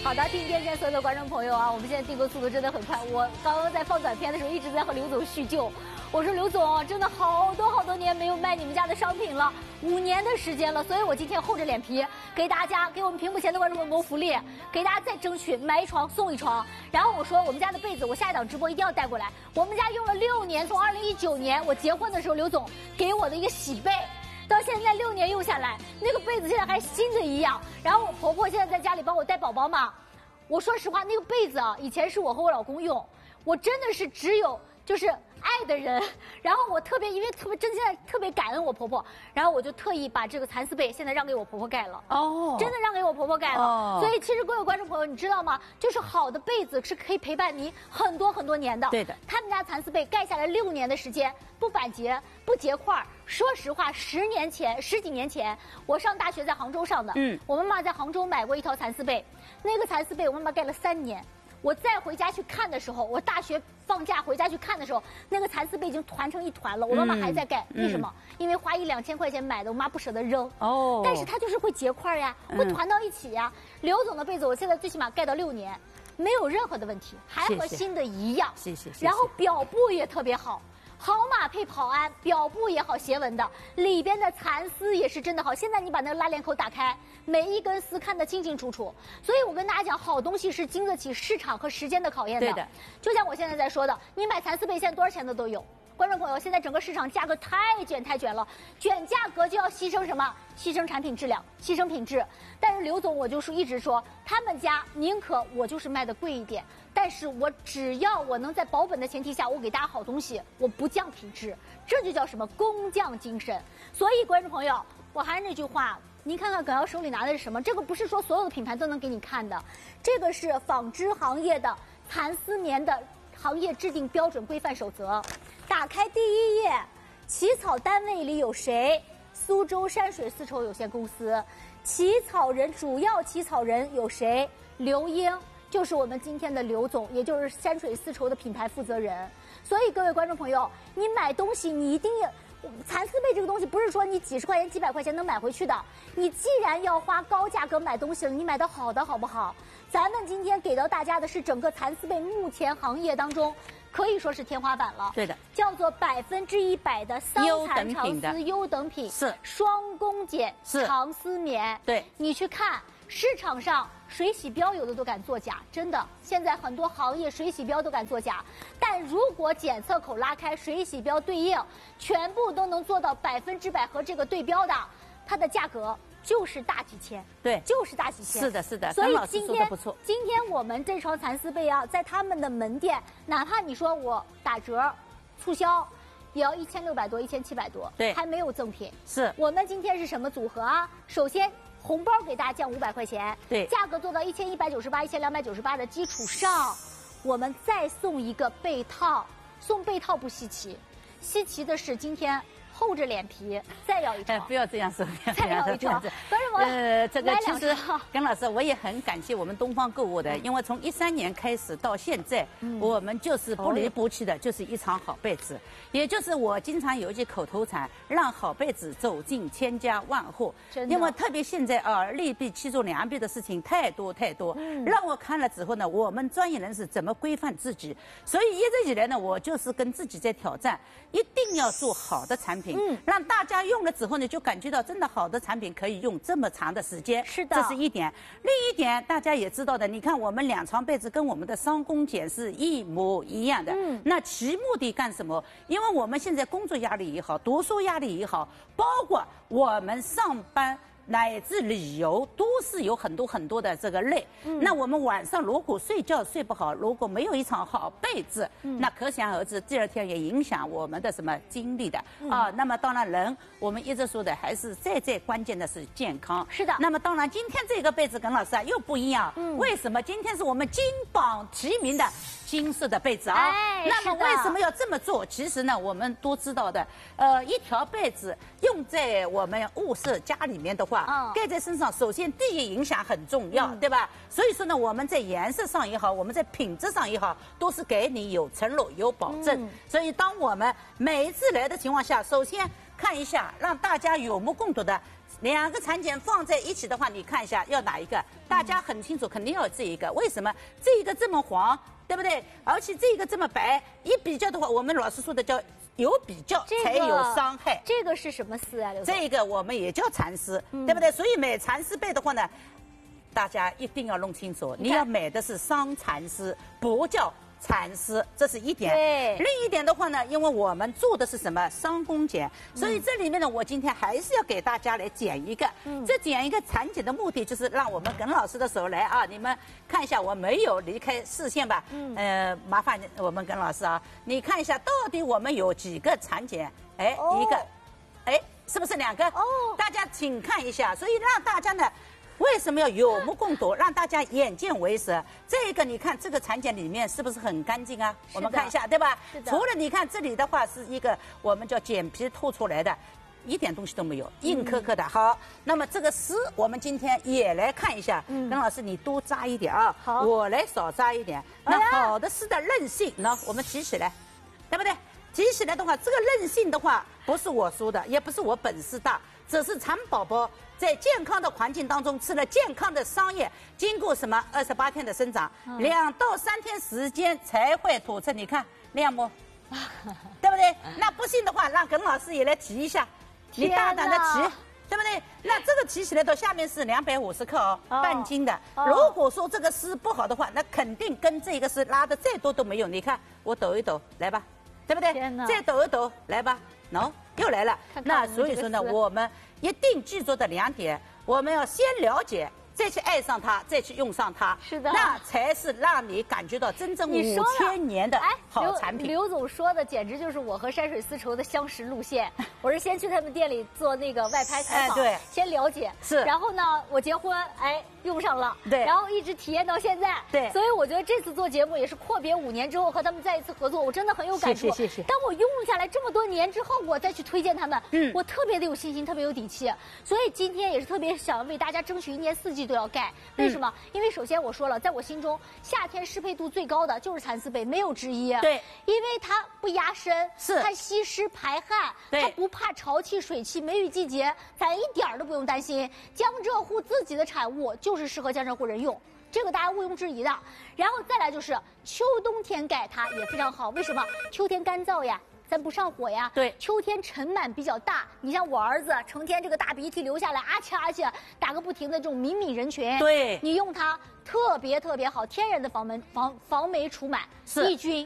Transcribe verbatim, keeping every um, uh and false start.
好的，听电线所有的观众朋友啊，我们现在订购速度真的很快。我刚刚在放短片的时候，一直在和刘总叙旧。我说刘总，真的好多好多年没有卖你们家的商品了，五年的时间了，所以我今天厚着脸皮给大家，给我们屏幕前的观众们谋福利，给大家再争取买一床送一床。然后我说我们家的被子，我下一档直播一定要带过来。我们家用了六年，从二零一九年我结婚的时候，刘总给我的一个喜被。到现在六年用下来，那个被子现在还新的一样。然后我婆婆现在在家里帮我带宝宝嘛，我说实话，那个被子啊，以前是我和我老公用，我真的是只有就是爱的人。然后我特别因为特别真现在特别感恩我婆婆，然后我就特意把这个蚕丝被现在让给我婆婆盖了。哦，真的让给我婆婆盖了。哦，所以其实各位观众朋友，你知道吗？就是好的被子是可以陪伴你很多很多年的。 对的， 他们家蚕丝被盖下来六年的时间，不板结，不结块。说实话，十年前、十几年前，我上大学在杭州上的，嗯，我妈妈在杭州买过一套蚕丝被，那个蚕丝被我妈妈盖了三年。我再回家去看的时候，我大学放假回家去看的时候，那个蚕丝被已经团成一团了，我妈妈还在盖。嗯、为什么？因为花一两千块钱买的，我妈不舍得扔。哦，但是它就是会结块呀，会团到一起呀。嗯、刘总的被子，我现在最起码盖到六年，没有任何的问题，还和新的一样。 谢谢。 然后表布也特别好。好码配跑鞍，表布也好斜纹的，里边的蚕丝也是真的好。现在你把那个拉链口打开，每一根丝看得清清楚楚。所以我跟大家讲，好东西是经得起市场和时间的考验的。 对的， 就像我现在在说的，你买蚕丝被现在多少钱的都有。观众朋友，现在整个市场价格太卷太卷了，卷价格就要牺牲什么？牺牲产品质量，牺牲品质。但是刘总我就是一直说，他们家宁可我就是卖的贵一点，但是我只要我能在保本的前提下，我给大家好东西，我不降品质，这就叫什么工匠精神。所以观众朋友，我还是那句话，您看看耿瑶手里拿的是什么？这个不是说所有的品牌都能给你看的，这个是纺织行业的蚕丝棉的行业制定标准规范守则。打开第一页，起草单位里有谁？苏州山水丝绸有限公司。起草人主要起草人有谁？刘英，就是我们今天的刘总，也就是山水丝绸的品牌负责人。所以各位观众朋友，你买东西你一定要，蚕丝被这个东西不是说你几十块钱几百块钱能买回去的，你既然要花高价格买东西了，你买的好的好不好？咱们今天给到大家的是整个蚕丝被目前行业当中可以说是天花板了。 对的， 叫做百分之一百的桑蚕长丝优等品， 是双工剪长丝棉。 对， 你去看市场上水洗标有的都敢作假，真的，现在很多行业水洗标都敢作假。但如果检测口拉开，水洗标对应，全部都能做到百分之百和这个对标的，它的价格就是大几千， 对， 就是大几千。 是的，是的。 所以今天不错， 今天我们这床蚕丝被啊，在他们的门店，哪怕你说我打折、促销，也要一千六百多、一千七百多， 对， 还没有赠品。 是我们今天是什么组合啊？首先红包给大家降五百块钱， 对， 价格做到一千一百九十八、一千两百九十八的基础上，我们再送一个被套。送被套不稀奇，稀奇的是今天厚着脸皮再要一床。 哎，不要这样说， 再要一床。观众朋友， 呃，这个其实耿老师我也很感谢我们东方购物的，因为从一三年开始到现在，嗯、我们就是不离不弃的，就是一床好被子，也就是我经常有一句口头禅，让好被子走进千家万户。因为特别现在啊，利弊七助两弊的事情太多太多，嗯、让我看了之后呢，我们专业人士怎么规范自己？所以一直以来呢，我就是跟自己在挑战，一定要做好的产品。嗯，让大家用了之后呢，就感觉到真的好的产品可以用这么长的时间。 是的， 这是一点。另一点，大家也知道的，你看我们两床被子跟我们的商工剪是一模一样的。嗯，那其目的干什么？因为我们现在工作压力也好，读书压力也好，包括我们上班乃至旅游都是有很多很多的这个累。嗯、那我们晚上如果睡觉睡不好，如果没有一床好被子，嗯、那可想而知，第二天也影响我们的什么精力的、嗯、啊。那么当然人，我们一直说的还是最最关键的是健康。 是的。 那么当然，今天这个被子，耿老师啊又不一样。嗯。为什么？今天是我们金榜题名的金色的被子啊。 哎， 那么为什么要这么做？其实呢，我们都知道的，呃，一条被子用在我们卧室家里面的话。嗯，盖在身上，首先第一影响很重要，嗯、对吧？所以说呢，我们在颜色上也好，我们在品质上也好，都是给你有承诺、有保证。嗯、所以，当我们每一次来的情况下，首先看一下，让大家有目共睹的两个产检放在一起的话，你看一下要哪一个？大家很清楚，肯定要这一个。为什么这个这么黄，对不对？而且这个这么白，一比较的话，我们老师说的叫有比较才有伤害。 这个是什么丝啊？刘总？ 这个我们也叫蚕丝，对不对？所以买蚕丝被的话呢，大家一定要弄清楚，你要买的是桑蚕丝，不叫蚕丝，这是一点。 对。 另一点的话呢，因为我们做的是什么商工检，所以这里面呢，我今天还是要给大家来剪一个。嗯。这剪一个产检的目的就是让我们耿老师的手来啊，你们看一下，我没有离开视线吧？嗯。呃，麻烦我们耿老师啊，你看一下到底我们有几个产检？哎，哦、一个，哎，是不是两个？哦。大家请看一下，所以让大家呢。为什么要有目共睹，让大家眼见为实？这个你看，这个产检里面是不是很干净啊？我们看一下，对吧？ 是的。 除了你看这里的话，是一个我们叫剪皮吐出来的，一点东西都没有，硬壳壳的。嗯、好，那么这个丝，我们今天也来看一下。嗯。耿老师，你多扎一点啊。好。我来少扎一点。那好的丝的韧性，呢，我们提起来，对不对？提起来的话，这个韧性的话，不是我说的，也不是我本事大，这是蚕宝宝。在健康的环境当中吃了健康的桑叶，经过什么二十八天的生长，嗯、两到三天时间才会吐出。你看亮摸，对不对？那不信的话，让耿老师也来提一下，你大胆的提，对不对？那这个提起来到下面是两百五十克哦，哦半斤的。哦、如果说这个丝不好的话，那肯定跟这个丝拉的再多都没有。你看我抖一抖，来吧，对不对？再抖一抖，来吧，喏、no, 又来了。 看看那所以说呢，我们。一定记住的两点，我们要先了解，再去爱上它，再去用上它。 是的， 那才是让你感觉到真正五千年的好产品。 刘, 刘总说的简直就是我和山水丝绸的相识路线。我是先去他们店里做那个外拍采访，哎、对，先了解。 是。 然后呢，我结婚，哎，用上了。 对。 然后一直体验到现在。 对。 所以我觉得这次做节目也是阔别五年之后和他们再一次合作，我真的很有感触。 谢谢谢谢。 当我用下来这么多年之后，我再去推荐他们，嗯，我特别的有信心，特别有底气。所以今天也是特别想为大家争取一年四季都要盖。为什么？嗯、因为首先我说了，在我心中，夏天适配度最高的就是蚕丝被，没有之一。 对， 因为它不压身， 是它吸湿排汗，它不怕潮气水气。梅雨季节，咱一点都不用担心。江浙沪自己的产物就是适合江浙沪人用，这个大家毋庸置疑的。然后再来就是秋冬天盖它也非常好，为什么？秋天干燥呀。咱不上火呀， 对， 秋天尘螨比较大，你像我儿子成天这个大鼻涕流下来，啊切啊切，打个不停的这种敏敏人群， 对， 你用它特别特别好，天然的防蚊防防霉除螨，抑菌。